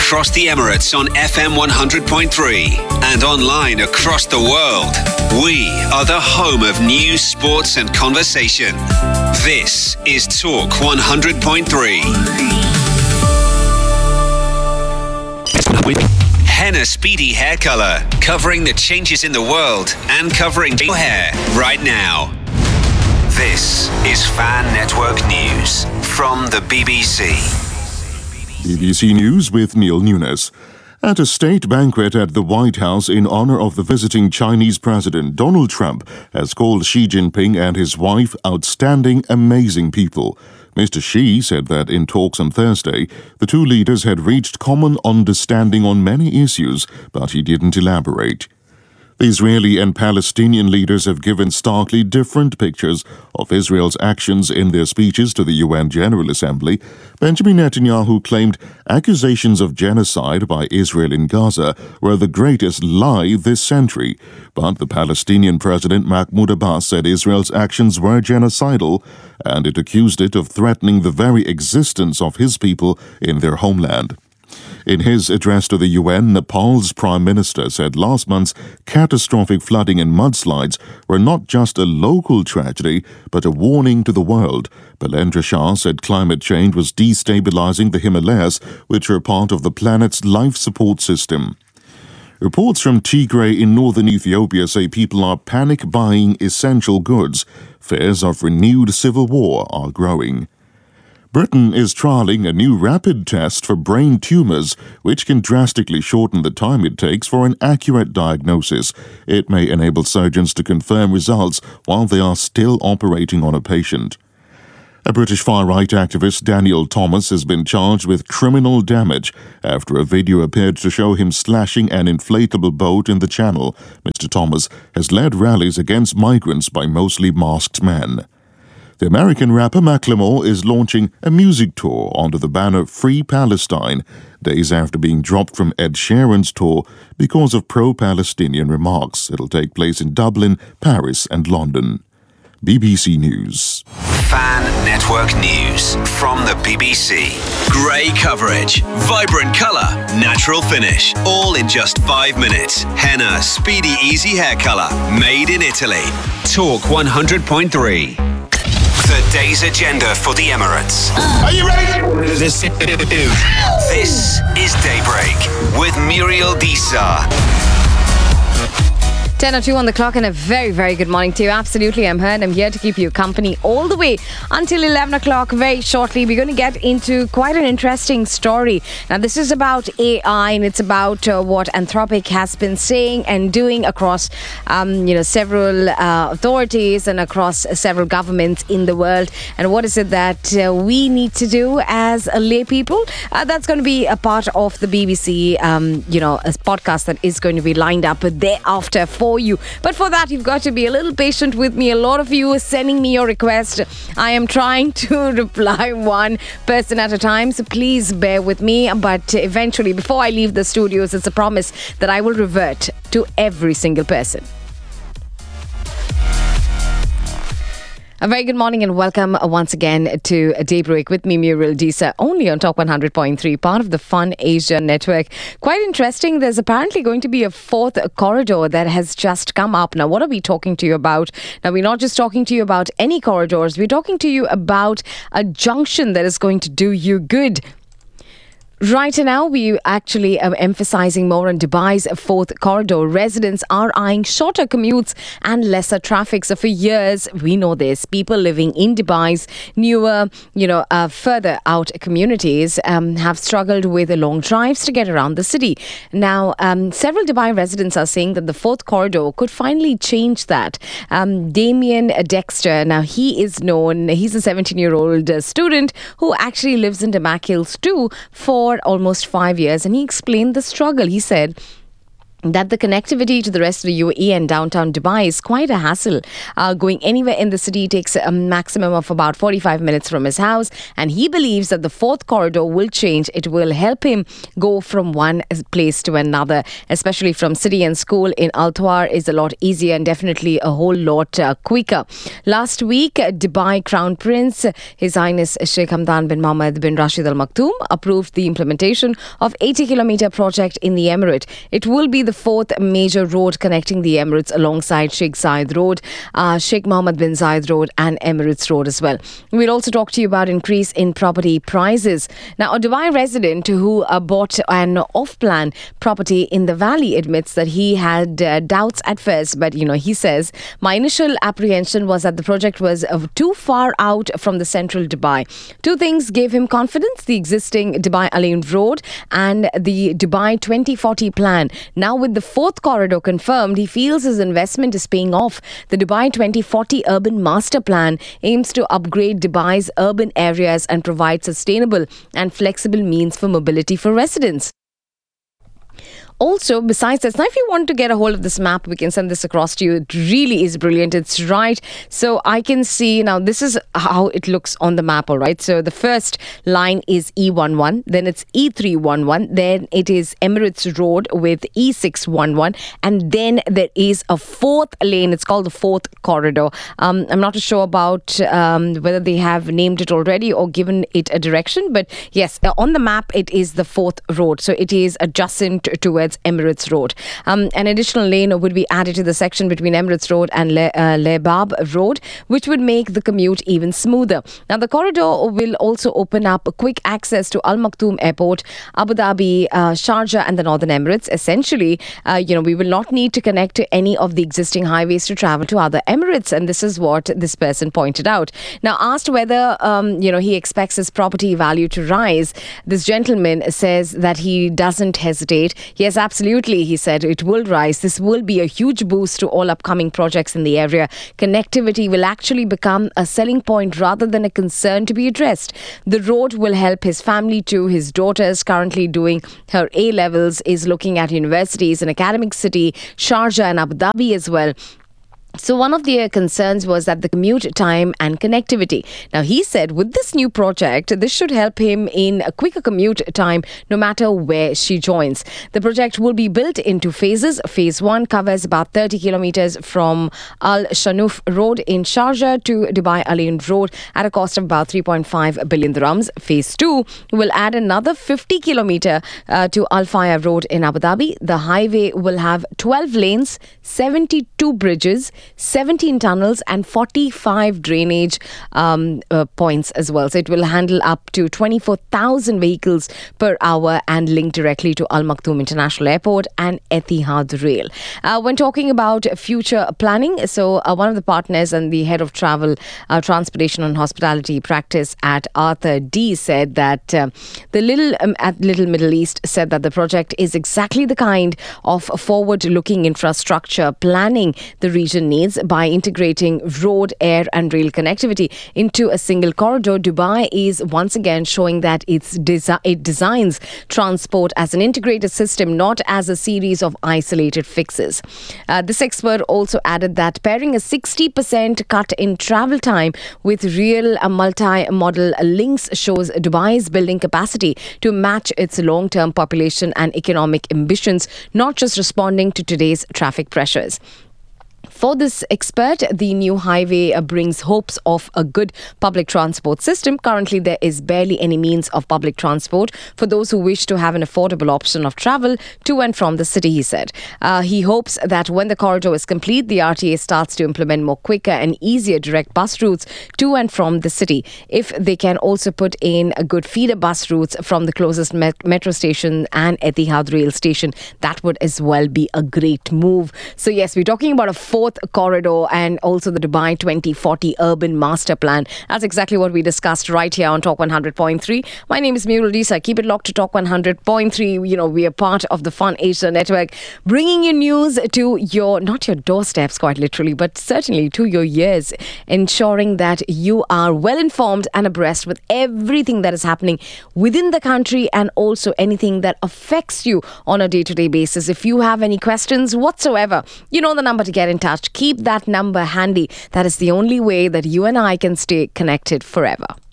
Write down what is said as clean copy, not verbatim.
across the Emirates on FM 100.3 and online across the world. We are the home of news, sports and conversation. This is Talk 100.3. Henna Speedy Hair Colour, covering the changes in the world and covering your hair right now. This is Fan Network News from the BBC. BBC News with Neil Nunes. At a state banquet at the White House in honor of the visiting Chinese President, Donald Trump has called Xi Jinping and his wife outstanding, amazing people. Mr. Xi said that in talks on Thursday, the two leaders had reached common understanding on many issues, but he didn't elaborate. The Israeli and Palestinian leaders have given starkly different pictures of Israel's actions in their speeches to the UN General Assembly. Benjamin Netanyahu claimed accusations of genocide by Israel in Gaza were the greatest lie this century. But the Palestinian President Mahmoud Abbas said Israel's actions were genocidal, and it accused it of threatening the very existence of his people in their homeland. In his address to the UN, Nepal's Prime Minister said last month's catastrophic flooding and mudslides were not just a local tragedy, but a warning to the world. Balendra Shah said climate change was destabilizing the Himalayas, which are part of the planet's life support system. Reports from Tigray in northern Ethiopia say people are panic buying essential goods. Fears of renewed civil war are growing. Britain is trialling a new rapid test for brain tumours, which can drastically shorten the time it takes for an accurate diagnosis. It may enable surgeons to confirm results while they are still operating on a patient. A British far-right activist, Daniel Thomas, has been charged with criminal damage after a video appeared to show him slashing an inflatable boat in the Channel. Mr. Thomas has led rallies against migrants by mostly masked men. The American rapper Macklemore is launching a music tour under the banner Free Palestine, days after being dropped from Ed Sheeran's tour because of pro-Palestinian remarks. It'll take place in Dublin, Paris and London. BBC News. Fan Network News from the BBC. Grey coverage, vibrant colour, natural finish, all in just 5 minutes. Henna Speedy Easy Hair Colour, made in Italy. Talk 100.3. The day's agenda for the Emirates. Are you ready? This is Daybreak with Muriel Disa. 10:02 on the clock, and a very, very good morning to you. Absolutely, I'm here and I'm here to keep you company all the way until 11 o'clock. Very shortly, we're going to get into quite an interesting story. Now, this is about AI, and it's about what Anthropic has been saying and doing across, several authorities and across several governments in the world. And what is it that we need to do as lay people? That's going to be a part of the BBC, a podcast that is going to be lined up thereafter for you. But for that, you've got to be a little patient with me. A lot of you are sending me your request. I am trying to reply one person at a time, so please bear with me. But eventually, before I leave the studios, it's a promise that I will revert to every single person. A very good morning and welcome once again to Daybreak with me, Muriel Disa, only on Talk 100.3, part of the Fun Asia network. Quite interesting. There's apparently going to be a fourth corridor that has just come up. Now, what are we talking to you about? Now, we're not just talking to you about any corridors. We're talking to you about a junction that is going to do you good. Right now, we actually are emphasizing more on Dubai's fourth corridor. Residents are eyeing shorter commutes and lesser traffic. So for years, we know this. People living in Dubai's newer, further out communities have struggled with long drives to get around the city. Now, several Dubai residents are saying that the fourth corridor could finally change that. Damien Dexter, now he's a 17-year-old student who actually lives in Damac Hills too for almost 5 years, and he explained the struggle. He said that the connectivity to the rest of the UAE and downtown Dubai is quite a hassle. Going anywhere in the city takes a maximum of about 45 minutes from his house, and he believes that the fourth corridor will change. It will help him go from one place to another, especially from city and school in Al Tawar is a lot easier and definitely a whole lot quicker. Last week, Dubai Crown Prince, His Highness Sheikh Hamdan bin Mohammed bin Rashid Al Maktoum, approved the implementation of 80-kilometer project in the Emirate. It will be the fourth major road connecting the Emirates alongside Sheikh Zayed Road, Sheikh Mohammed bin Zayed Road and Emirates Road as well. We'll also talk to you about increase in property prices. Now, a Dubai resident who bought an off-plan property in the valley admits that he had doubts at first, but he says, my initial apprehension was that the project was too far out from the central Dubai. Two things gave him confidence: the existing Dubai Al-Ain Road and the Dubai 2040 plan. Now, with the fourth corridor confirmed, he feels his investment is paying off. The Dubai 2040 Urban Master Plan aims to upgrade Dubai's urban areas and provide sustainable and flexible means for mobility for residents. Also, besides this, now if you want to get a hold of this map, we can send this across to you. It really is brilliant. It's right. So I can see now this is how it looks on the map, all right? So the first line is E11, then it's E311, then it is Emirates Road with E611, and then there is a fourth lane. It's called the fourth corridor. I'm not sure about whether they have named it already or given it a direction, but yes, on the map, it is the fourth road. So it is adjacent towards Emirates Road. An additional lane would be added to the section between Emirates Road and Lebab Road, which would make the commute even smoother. Now, the corridor will also open up quick access to Al Maktoum Airport, Abu Dhabi, Sharjah and the Northern Emirates. Essentially, we will not need to connect to any of the existing highways to travel to other Emirates, and this is what this person pointed out. Now, asked whether he expects his property value to rise, this gentleman says that he doesn't hesitate. Yes, absolutely, he said, it will rise. This will be a huge boost to all upcoming projects in the area. Connectivity will actually become a selling point rather than a concern to be addressed. The road will help his family too. His daughter is currently doing her A-levels, is looking at universities in academic city, Sharjah and Abu Dhabi as well. So one of their concerns was that the commute time and connectivity. Now, he said with this new project, this should help him in a quicker commute time no matter where she joins. The project will be built into phases. Phase 1 covers about 30 kilometers from Al Shanouf Road in Sharjah to Dubai Al-Ain Road at a cost of about 3.5 billion dirhams. Phase 2 will add another 50 kilometer to Al Faya Road in Abu Dhabi. The highway will have 12 lanes, 72 bridges, 17 tunnels and 45 drainage points as well. So it will handle up to 24,000 vehicles per hour and link directly to Al Maktoum International Airport and Etihad Rail. When talking about future planning, so one of the partners and the head of travel, transportation and hospitality practice at Arthur D said that the Little Middle East said that the project is exactly the kind of forward-looking infrastructure planning the region needs. By integrating road, air and rail connectivity into a single corridor, Dubai is once again showing that it designs transport as an integrated system, not as a series of isolated fixes. This expert also added that pairing a 60% cut in travel time with real multi-modal links shows Dubai's building capacity to match its long-term population and economic ambitions, not just responding to today's traffic pressures. For this expert, the new highway brings hopes of a good public transport system. Currently, there is barely any means of public transport for those who wish to have an affordable option of travel to and from the city, he said. He hopes that when the corridor is complete, the RTA starts to implement more quicker and easier direct bus routes to and from the city. If they can also put in a good feeder bus routes from the closest metro station and Etihad rail station, that would as well be a great move. So yes, we're talking about a fourth Fourth Corridor and also the Dubai 2040 Urban Master Plan. That's exactly what we discussed right here on Talk 100.3. My name is Murul Disa. Keep it locked to Talk 100.3. You know, we are part of the Fun Asia Network, bringing you news to your, not your doorsteps quite literally, but certainly to your ears, ensuring that you are well informed and abreast with everything that is happening within the country and also anything that affects you on a day-to-day basis. If you have any questions whatsoever, you know the number to get in touch. Keep that number handy. That is the only way that you and I can stay connected forever.